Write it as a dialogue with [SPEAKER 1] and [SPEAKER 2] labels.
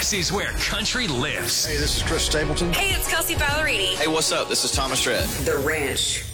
[SPEAKER 1] This is where country lives.
[SPEAKER 2] Hey, this is Chris Stapleton.
[SPEAKER 3] Hey, it's Kelsey Ballerini.
[SPEAKER 4] Hey, what's up? This is Thomas Rhett.
[SPEAKER 3] The Ranch.